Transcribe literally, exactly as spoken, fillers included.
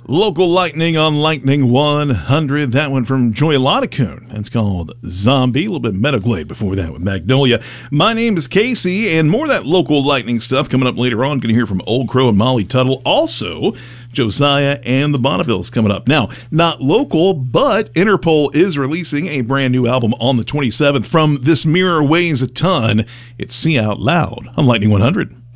Local Lightning on Lightning one hundred. That one from Joy Lotacune. That's called Zombie. A little bit Metaglade before that with Magnolia. My name is Casey, and more of that local lightning stuff coming up later on. Going to hear from Old Crow and Molly Tuttle. Also, Josiah and the Bonnevilles coming up. Now, not local, but Interpol is releasing a brand new album on the twenty-seventh from This Mirror Weighs a Ton. It's See Out Loud on Lightning one hundred.